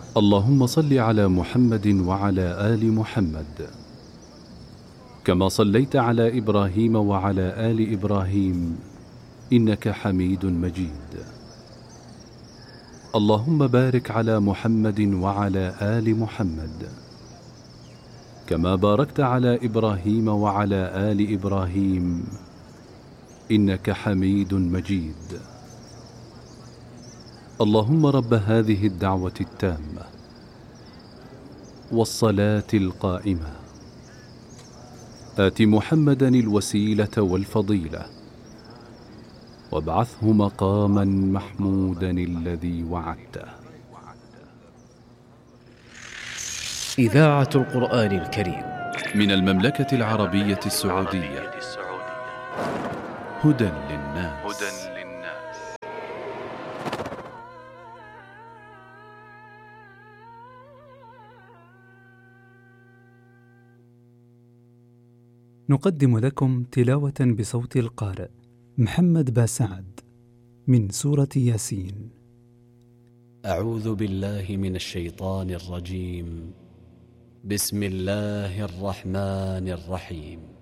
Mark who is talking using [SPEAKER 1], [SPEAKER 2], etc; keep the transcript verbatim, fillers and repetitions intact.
[SPEAKER 1] اللهم صل على محمد وعلى آل محمد كما صليت على إبراهيم وعلى آل إبراهيم إنك حميد مجيد. اللهم بارك على محمد وعلى آل محمد كما باركت على إبراهيم وعلى آل إبراهيم إنك حميد مجيد. اللهم رب هذه الدعوة التامة والصلاة القائمة آت محمدا الوسيلة والفضيلة وابعثه مقاما محمودا الذي وعدته.
[SPEAKER 2] إذاعة القرآن الكريم
[SPEAKER 1] من المملكة العربية السعودية. هدى للناس.
[SPEAKER 3] نقدم لكم تلاوة بصوت القارئ محمد باسعد من سورة ياسين.
[SPEAKER 2] أعوذ بالله من الشيطان الرجيم. بسم الله الرحمن الرحيم.